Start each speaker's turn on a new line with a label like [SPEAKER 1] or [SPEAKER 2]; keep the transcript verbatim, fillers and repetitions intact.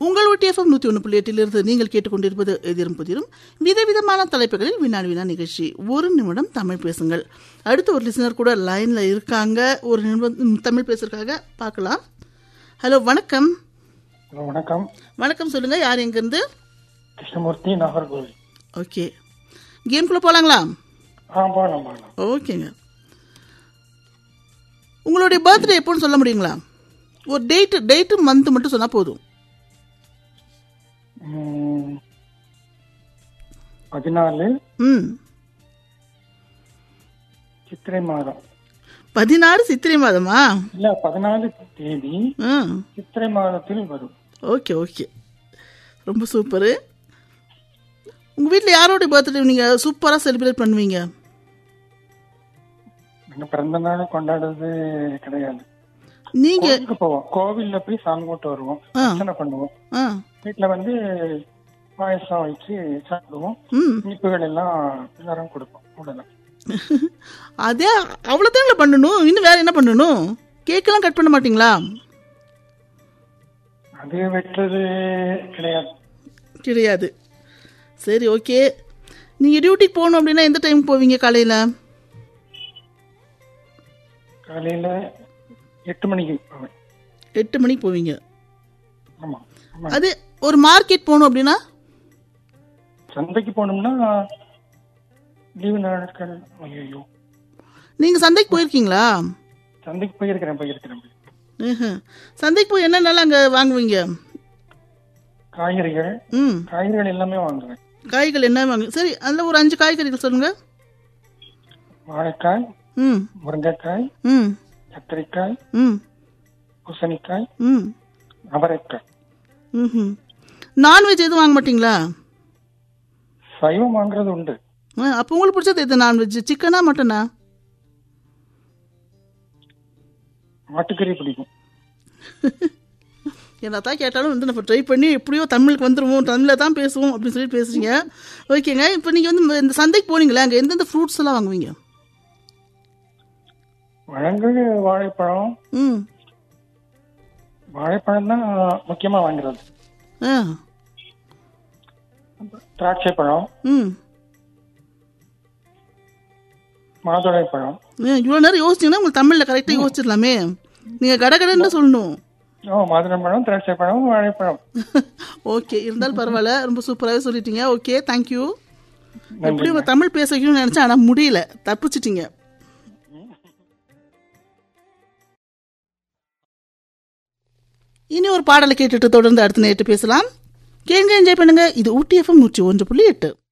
[SPEAKER 1] உங்கள் ஊட்டி எஃப்எம் நூற்றி ஒன்று புள்ளி எட்டிலிருந்து நீங்கள் கேட்டுக்கொண்டிருப்பது எதிரும் புதிரும் விதவிதமான தலைப்புகளில் வினாடி வினா நிகழ்ச்சி. ஒரு நிமிடம் தமிழ் பேசுங்கள். அடுத்து ஒரு லிசனர் கூட லைனில் இருக்காங்க. ஒரு நிமிடம் தமிழ் பேசுறதுக்காக பார்க்கலாம். ஹலோ, வணக்கம்.
[SPEAKER 2] வணக்கம்.
[SPEAKER 1] வணக்கம், சொல்லுங்க. யார் எங்கிருந்து?
[SPEAKER 2] கிருஷ்ணமூர்த்தி, நாகர்கோவில்.
[SPEAKER 1] ஓகே, கேம்குள்ளே போகலாங்களா?
[SPEAKER 2] ஆ, போகலாம் போகலாம்.
[SPEAKER 1] ஓகேங்க. உங்களுடைய பர்த்டே எப்போன்னு சொல்ல முடியுங்களா? ஒரு டேட்டு டேட்டு மந்த் மட்டும் சொன்னால் போதும்.
[SPEAKER 2] பதினாலு
[SPEAKER 1] ம்
[SPEAKER 2] சித்திரை மாதம்.
[SPEAKER 1] பதினாறு சித்திரை மாதமா?
[SPEAKER 2] இல்ல, பதினாலு தேதி
[SPEAKER 1] ம்
[SPEAKER 2] சித்திரை மாதத்தில் வரும்.
[SPEAKER 1] ஓகே ஓகே, ரொம்ப சூப்பரு. உங்கள் வீட்டில் யாரோடைய பர்த்டே நீங்கள் சூப்பராக செலிப்ரேட் பண்ணுவீங்க?
[SPEAKER 2] நாங்கள் பிறந்த நாள் கொண்டாடுறது கிடையாது.
[SPEAKER 1] நீங்க
[SPEAKER 2] கோவிலுக்கு போவோம், கோவில்ல போய் சாமி கூட்டு வருவோம், அர்ச்சனை பண்ணுவோம்.
[SPEAKER 1] ஆ
[SPEAKER 2] வீட்டுல வந்து பாயசம் வச்சு சாப்பிடுவோம்.
[SPEAKER 1] ம்
[SPEAKER 2] இனிப்புகள் எல்லாம் எல்லாரும் கொடுப்போம். உடனே
[SPEAKER 1] அதே அவ்வளோதாங்களா பண்ணணும்? இன்னும் வேற என்ன பண்ணணும்? கேக்கெல்லாம் கட் பண்ண மாட்டீங்களா?
[SPEAKER 2] அது வெட்டுறது கிடையாது.
[SPEAKER 1] கிடையாது. சரி, ஓகே. நீங்கள் டியூட்டிக்கு போகணும் அப்படின்னா எந்த டைம் போவீங்க? காலையில்
[SPEAKER 2] காலையில எட்டு மணிக்கு போவேன்.
[SPEAKER 1] எட்டு மணிக்கு போவீங்க.
[SPEAKER 2] ஆமா.
[SPEAKER 1] அது ஒரு மார்க்கெட் போகணும் அப்படின்னா?
[SPEAKER 2] சந்தைக்கு போனோம்னா லீவு நாட்கள். ஐயோ,
[SPEAKER 1] நீங்கள் சந்தைக்கு போயிருக்கீங்களா?
[SPEAKER 2] சந்தைக்கு போயிருக்கிறேன் போயிருக்கிறேன்
[SPEAKER 1] ம் சந்தைக்கு போய் என்னென்னலாம் அங்கே வாங்குவீங்க?
[SPEAKER 2] காய்கறிகள்.
[SPEAKER 1] ம்
[SPEAKER 2] காய்கறிகள் எல்லாமே வாங்குவேன்.
[SPEAKER 1] காய்கள் என்ன வாங்க? சரி, அதில் ஒரு அஞ்சு காய்கறிகள் சொல்லுங்க.
[SPEAKER 2] வாழைக்காய்,
[SPEAKER 1] ம்
[SPEAKER 2] முருங்கைக்காய்,
[SPEAKER 1] ம்
[SPEAKER 2] கத்திரிக்காய்,
[SPEAKER 1] ம்
[SPEAKER 2] பூசணிக்காய்,
[SPEAKER 1] ம்
[SPEAKER 2] அவரைக்காய்.
[SPEAKER 1] ம் நான்வெஜ் எதுவும் வாங்க மாட்டீங்களா?
[SPEAKER 2] சைவம் வாங்குறது உண்டு.
[SPEAKER 1] ஆ, அப்போ உங்களுக்கு பிடிச்சது எது? நான்வெஜ் சிக்கனா மட்டனா?
[SPEAKER 2] மாட்டுக்கறி பிடிக்கும்.
[SPEAKER 1] என்னத்தான் கேட்டாலும் வந்து நம்ம ட்ரை பண்ணி எப்படியோ தமிழுக்கு வந்துடுவோம், தமிழில் தான் பேசுவோம் அப்படின்னு சொல்லி பேசுறீங்க. ஓகேங்க. இப்போ நீங்கள் வந்து இந்த சந்தைக்கு போனீங்களே, அங்கே எந்தெந்த ஃப்ரூட்ஸ் எல்லாம் வாங்குவீங்க?
[SPEAKER 2] பழங்கள், வாழைப்பழம்.
[SPEAKER 1] ம்
[SPEAKER 2] வாழைப்பழம் தான் முக்கியமா வாங்குறது.
[SPEAKER 1] ஆ
[SPEAKER 2] திராட்சை பழம்,
[SPEAKER 1] ம்
[SPEAKER 2] மாதுளை பழம்.
[SPEAKER 1] இவ்வளோ நேரம் யோசிச்சிங்கன்னா உங்களுக்கு தமிழில் கரெக்டாக யோசிச்சிடலாமே. நீங்கள் கடகடன்னு சொல்லணும்.
[SPEAKER 2] ஓ, மாதுளை பழம், திராட்சை பழம், வாழைப்பழம்.
[SPEAKER 1] ஓகே, இருந்தாலும் பரவாயில்ல, ரொம்ப சூப்பராகவே சொல்லிட்டீங்க. Okay, thank you. எப்படி உங்கள் தமிழ் பேச வைக்கணும்னு நினச்சேன், ஆனால் முடியல, தப்பிச்சிட்டிங்க. இனி ஒரு பாடலை கேட்டுட்டு தொடர்ந்து அடுத்த நேற்று பேசலாம். கேங்க என்ஜாய் பண்ணுங்க. இது ஊட்டி எஃப்எம் நூற்றி ஒன்று புள்ளி எட்டு.